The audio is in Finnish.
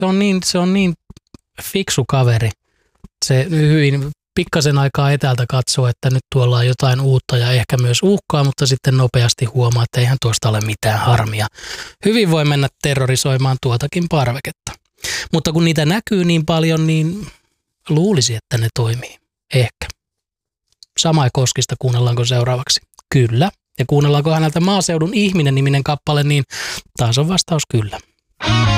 Se on niin fiksu kaveri. Se hyvin pikkasen aikaa etäältä katsoo, että nyt tuolla on jotain uutta ja ehkä myös uhkaa, mutta sitten nopeasti huomaa, että eihän tuosta ole mitään harmia. Hyvin voi mennä terrorisoimaan tuotakin parveketta. Mutta kun niitä näkyy niin paljon, niin luulisi, että ne toimii. Ehkä. Samai Koskista kuunnellaanko seuraavaksi? Kyllä. Ja kuunnellaanko häneltä Maaseudun ihminen-niminen kappale, niin taas on vastaus kyllä.